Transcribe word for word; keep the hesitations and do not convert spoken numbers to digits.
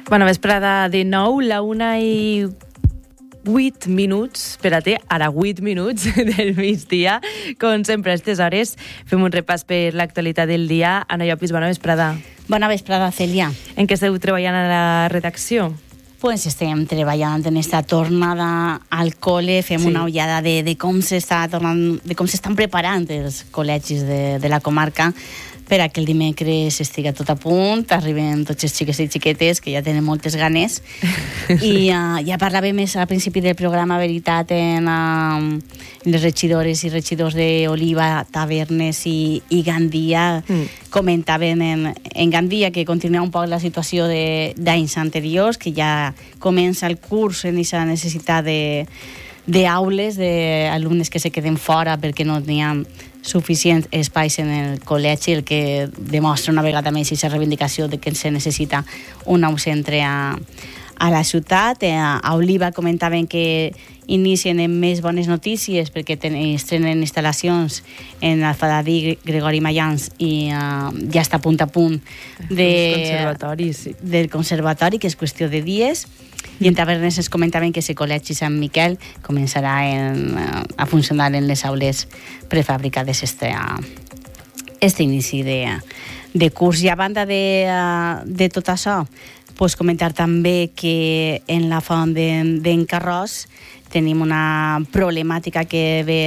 Bona vesprada de nou, la una i vuit minuts, espera't, ara vuit minuts del migdia. Com sempre, a aquestes hores fem un repàs per l'actualitat del dia. Ana Llopis, bona vesprada. Bona vesprada, Cèlia. En què esteu treballant a la redacció? Pues estem treballant en esta tornada al col·le, fem sí. una ullada de, de com s'està tornant, de com s'estan preparant els col·legis de, de la comarca per a que el dimecres estiga tot a punt, arriben tots els xiques i xiquetes que ja tenen moltes ganes. I uh, ja parlàvem més al principi del programa, veritat, en, uh, en les regidores i regidors d'Oliva, Tavernes i, i Gandia. Mm. Comentaven en, en Gandia que continua un poc la situació d'anys anteriors, que ja comença el curs en aquesta necessitat de d'aules, d'alumnes que se queden fora perquè no n'hi ha suficient espais en el col·legi, el que demostra una vegada més aquesta reivindicació de que se necessita un nou centre a, a la ciutat. A Oliva comentaven que inicien amb més bones notícies perquè ten, estrenen instal·lacions en Alfadadí, Gregori Mayans i uh, ja està a punt a punt de, conservatori, sí. del conservatori, que és qüestió de dies. I en Tavernes ens comentaven que el col·legi Sant Miquel començarà en, a funcionar en les aules prefabricades este, este inici de, de curs. I a banda de, de tot això, pues comentar també que en la font d'en Carròs tenim una problemàtica que ve